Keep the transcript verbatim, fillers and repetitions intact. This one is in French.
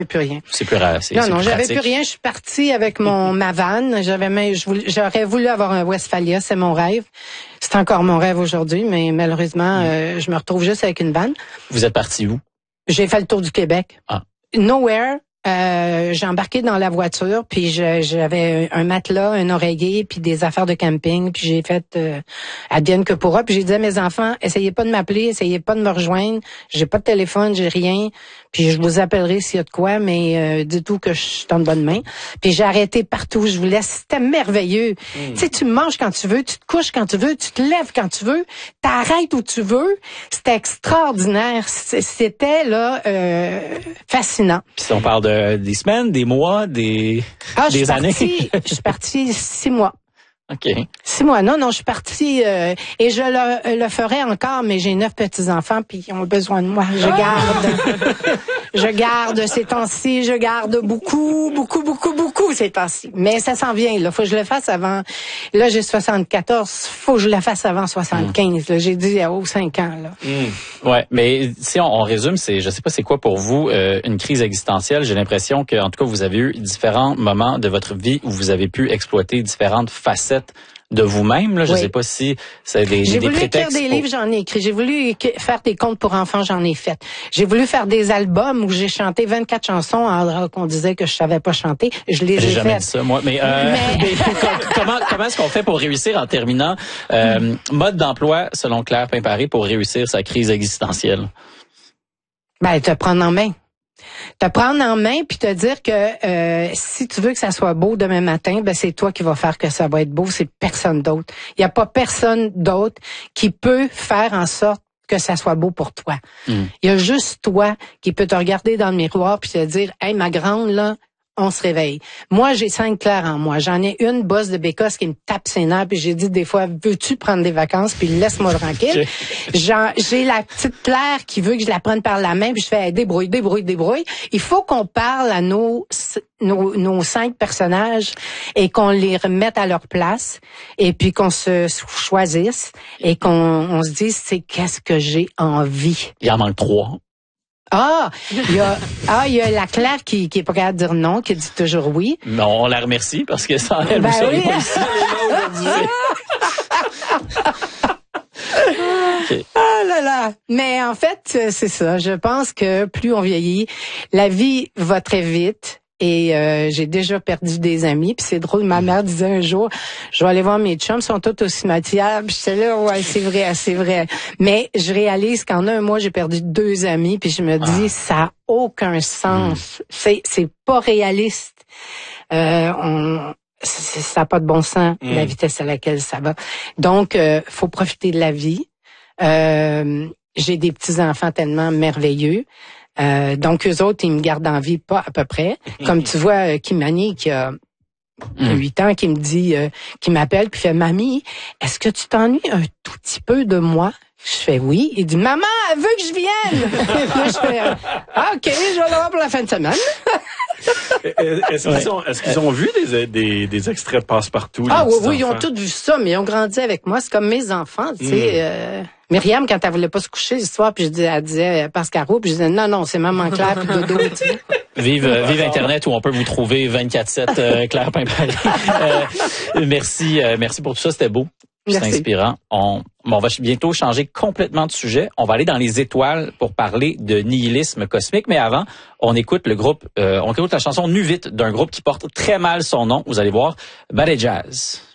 plus rien. C'est plus rare. C'est, non, c'est non, plus j'avais pratique. plus rien. Je suis partie avec mon ma vanne. J'avais même, je voulais, j'aurais voulu avoir un Westphalia, c'est mon rêve. C'est encore mon rêve aujourd'hui, mais malheureusement, mm. euh, je me retrouve juste avec une vanne. Vous êtes parti où? J'ai fait le tour du Québec. Ah. Nowhere. Euh, j'ai embarqué dans la voiture, puis je, j'avais un matelas, un oreiller, puis des affaires de camping, puis j'ai fait euh, advienne que pourra, puis j'ai dit à mes enfants, essayez pas de m'appeler, essayez pas de me rejoindre, j'ai pas de téléphone, j'ai rien, puis je vous appellerai s'il y a de quoi, mais euh, du tout que je suis en bonne main. Puis j'ai arrêté partout, je vous laisse, c'était merveilleux. Mm. Tu sais, tu manges quand tu veux, tu te couches quand tu veux, tu te lèves quand tu veux, t'arrêtes où tu veux, c'était extraordinaire, c'était là euh, fascinant. Puis si on parle de des semaines, des mois, des, ah, des je années? Partie, je suis partie six mois. OK. Six mois. Non, non, je suis partie euh, et je le, le ferai encore, mais j'ai neuf petits-enfants puis ils ont besoin de moi. Je garde. je garde ces temps-ci, je garde beaucoup, beaucoup, beaucoup, beaucoup ces temps-ci. Mais ça s'en vient, là. Faut que je le fasse avant. Là, j'ai soixante-quatorze. Faut que je le fasse avant soixante-quinze. Là. J'ai dit à haut cinq ans, là. Mm. Ouais, mais si on, on résume, c'est, je sais pas c'est quoi pour vous, euh, une crise existentielle. J'ai l'impression que, en tout cas, vous avez eu différents moments de votre vie où vous avez pu exploiter différentes facettes de vous-même, là. Je oui. sais pas si c'est des, j'ai des voulu prétextes. Écrire des pour... livres, j'en ai écrit. J'ai voulu faire des contes pour enfants, j'en ai fait. J'ai voulu faire des albums où j'ai chanté vingt-quatre chansons alors qu'on disait que je savais pas chanter. Je les ai, j'ai faites. jamais dit ça, moi. Mais, euh, mais... mais comment, comment est-ce qu'on fait pour réussir en terminant? Euh, mode d'emploi, selon Claire Pimparé, pour réussir sa crise existentielle? Ben, te prendre en main. Te prendre en main puis te dire que euh, si tu veux que ça soit beau demain matin, ben c'est toi qui vas faire que ça va être beau, c'est personne d'autre. Il y a pas personne d'autre qui peut faire en sorte que ça soit beau pour toi. Mm. Il y a juste toi qui peut te regarder dans le miroir puis te dire "Hey ma grande là, on se réveille." Moi, j'ai cinq Claires en moi. J'en ai une bosse de bécosse qui me tape ses nerfs puis j'ai dit des fois, veux-tu prendre des vacances puis laisse-moi tranquille. J'en, j'ai la petite Claire qui veut que je la prenne par la main puis je fais hey, débrouille, débrouille, débrouille. Il faut qu'on parle à nos, nos, nos cinq personnages et qu'on les remette à leur place et puis qu'on se choisisse et qu'on on se dise c'est qu'est-ce que j'ai envie. Il en manque trois. Ah, il y a ah il y a la Claire qui qui est pas capable de dire non, qui dit toujours oui. Non, on la remercie parce que sans elle, ben vous seriez oui. pas ici. Okay. Ah là là. Mais en fait, c'est ça. Je pense que plus on vieillit, la vie va très vite. Et euh, j'ai déjà perdu des amis. Puis c'est drôle, ma mère disait un jour, je vais aller voir mes chums, ils sont tous au cimetière. Puis j'étais là, ouais, c'est vrai, c'est vrai. Mais je réalise qu'en un mois, j'ai perdu deux amis. Puis je me dis, ah. ça n'a aucun sens. Mm. C'est c'est pas réaliste. Euh, on ça n'a pas de bon sens, mm. la vitesse à laquelle ça va. Donc, euh, faut profiter de la vie. Euh, j'ai des petits-enfants tellement merveilleux. Euh, donc, eux autres, ils me gardent en vie pas à peu près. Comme tu vois, Kimani, qui a huit ans, qui me dit, euh, qui m'appelle, puis fait, Mamie, est-ce que tu t'ennuies un tout petit peu de moi? Je fais oui. Il dit, maman, elle veut que je vienne. Moi, je fais, ah, OK, je vais l'avoir pour la fin de semaine. Est-ce qu'ils ont, est-ce qu'ils ont vu des, des, des extraits de Passe-Partout? Ah oui, oui, ils ont tous vu ça, mais ils ont grandi avec moi. C'est comme mes enfants, tu sais. Mm. Euh, Myriam, quand elle voulait pas se coucher ce soir, puis je dis, elle disait Pascaro, puis je disais, non, non, c'est maman Claire, puis dodo, tu sais. Vive, euh, vive Internet où on peut vous trouver vingt-quatre sept, euh, Claire Pimparé. euh, merci, euh, merci pour tout ça, c'était beau. C'est inspirant. On, on va bientôt changer complètement de sujet. On va aller dans les étoiles pour parler de nihilisme cosmique. Mais avant, on écoute le groupe, euh, on écoute la chanson Nu Vite d'un groupe qui porte très mal son nom. Vous allez voir, Ballet Jazz.